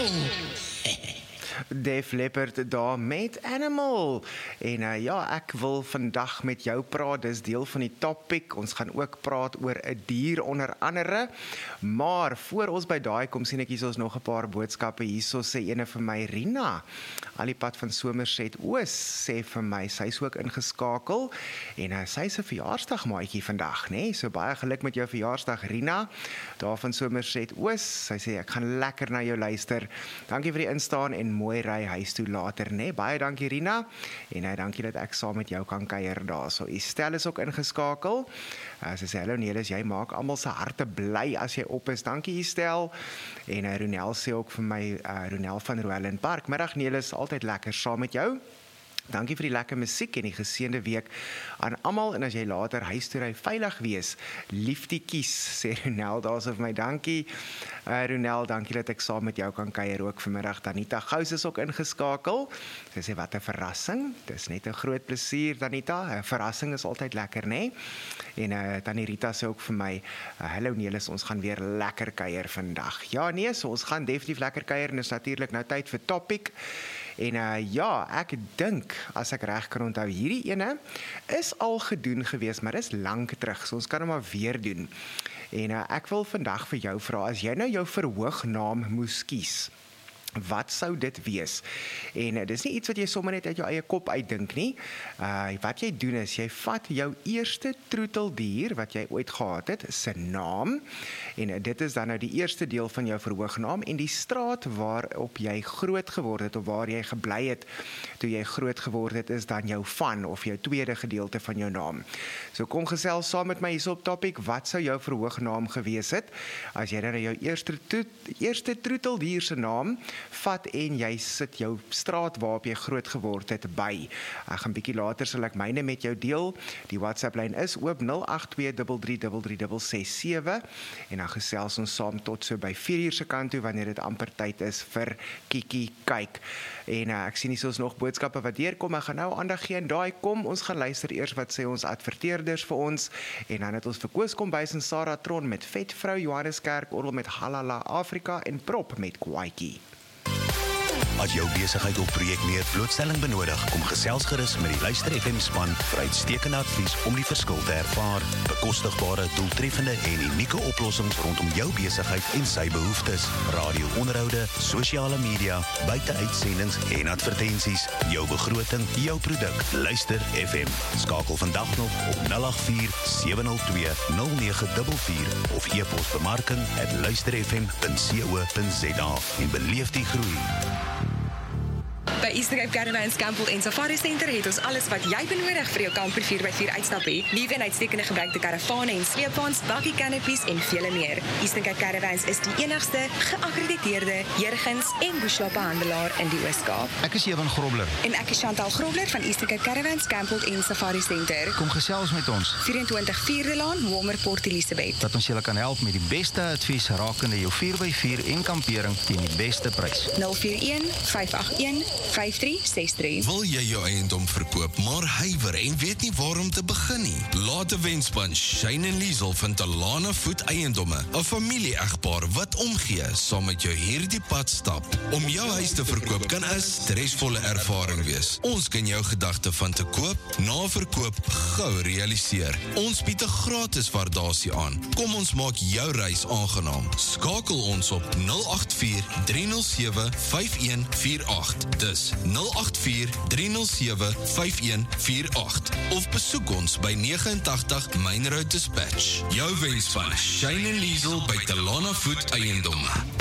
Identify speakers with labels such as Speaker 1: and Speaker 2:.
Speaker 1: Def Leppard daar met Animal. En ja, ek wil vandag met jou praat, dis deel van die topic. Ons gaan ook praat oor 'n dier onder andere. Maar voor ons by daai kom, sien ek hier is nog 'n paar boodskappe. Hierso sê ene vir my, Rina, al die pad van Somerset Oos, sê vir my, sy is ook ingeskakel. En sy is 'n verjaarsdagmaatjie vandag, né? So baie geluk met jou verjaarsdag, Rina, daar van Somerset Oos. Sy sê, ek gaan lekker na jou luister. Dankie vir die instaan en mooi ry huis toe later, né? Baie dankie, Rina. En dankie dat ek saam met jou kan kuier daar. So Estelle is ook ingeskakel. Sy sê, hallo Nelis, jy maak almal se harte bly as jy op is. Dankie, Estelle. En Ronel sê ook vir my, Ronel van Roelen Park. Middag Nelis, altyd lekker saam met jou. Dankie vir die lekker musiek en die geseënde week aan almal, en as jy later huis toe ry, veilig wees, liefde kies, sê Ronel, daar vir my, dankie. Ronel, dankie dat ek saam met jou kan kuier ook vanmiddag. Danita Gous is ook ingeskakel. Sy sê, wat 'n verrassing, dis net 'n groot plesier, Danita, 'n verrassing is altyd lekker, né? En Tannie Rita sê ook vir my, hallo Nelis, ons gaan weer lekker kuier vandag. Ja nee, so ons gaan definitief lekker kuier, en is natuurlik nou tyd vir topic. En ja, ek dink, as ek reg kan onthou, hierdie ene is al gedoen gewees, maar is lank terug, so ons kan hom maar weer doen. En ek wil vandag vir jou vra, as jy nou jou verhoognaam moes kies, wat sou dit wees? En dis nie iets wat jy sommer net uit jou eie kop uitdink nie. Wat jy doen is, jy vat jou eerste troeteldier wat jy ooit gehad het, sy naam, en dit is dan nou die eerste deel van jou verhoognaam, en die straat waarop jy groot geword het, of waar jy gebly het toe jy groot geword het, is dan jou van, of jou tweede gedeelte van jou naam. So kom gesels saam met my hier op topic, wat sou jou verhoognaam gewees het, as jy dan jou eerste troeteldier se naam vat en jy sit jou straat waarop jy groot geword het by. Ek gaan bietjie later sal ek myne met jou deel. Die WhatsApp lyn is oop 082333367 en dan gesels ons saam tot so by 4:00 se kant toe, wanneer dit amper tyd is vir Kiki kyk. En ek sien hier is nog boodskappe wat deurkom. Ek gaan nou aandag gee en daai kom. Ons gaan luister eers wat sê ons adverteerders vir ons, en dan het ons vir Koos Kombuis en Sarah Tron met Vetvrou, Johannes Kerk, Orrel met Halala Afrika en Prop met Kwaitjie.
Speaker 2: As jou besigheid of projek meer blootstelling benodig, kom gesels gerus met die Luister FM span vir uitstekende advies om die verskil te ervaar. Bekostigbare, doeltreffende en unieke oplossings rondom jou besigheid en sy behoeftes. Radio-onderhoude, sosiale media, buiteuitsendings en advertensies. Jou begroting, jou produk. Luister FM. Skakel vandag nog op 084-702-0944 of e-pos bemarking@luisterfm.co.za en beleef die groei.
Speaker 3: By Eastern Cape Caravans Campbell en Safari Center het ons alles wat jy benodig vir jou kamper 4x4 uitstap hê. Nuwe en uitstekende gebruikte karavane en sleepwaens, buggy canopies en vele meer. Eastern Cape Caravans is die enigste geakkrediteerde jurgens en bushwapenhandelaar in die Oos-Kaap.
Speaker 4: Ek is Ewan Grobler.
Speaker 3: En ek is Chantal Grobler van Eastern Cape Caravans Campbell en Safari Center.
Speaker 4: Kom gesels met ons.
Speaker 3: 24 Vierde Laan, Walmer, Port Elizabeth.
Speaker 4: Dat ons julle kan help met die beste advies rakende jou 4x4 en kampering teen die beste prys.
Speaker 3: 041-581-5363.
Speaker 5: Wil jy jou eiendom verkoop, maar huiwer en weet nie waar om te begin nie? Laat 'n wenspan Shane en Liesel van Talana Voet Eiendomme, 'n familie-egpaar wat omgee saam met jou hierdie pad stap. Om jou huis te verkoop kan 'n stresvolle ervaring wees. Ons kan jou gedagte van te koop, na verkoop gou realiseer. Ons bied 'n gratis waardasie aan. Kom ons maak jou reis aangenaam. Skakel ons op 084-307-5148. Dis 084-307-5148 of besoek ons by 89 Main Road Dispatch. Jou wenspan Shane en Liesel by Talana Voet Eiendomme.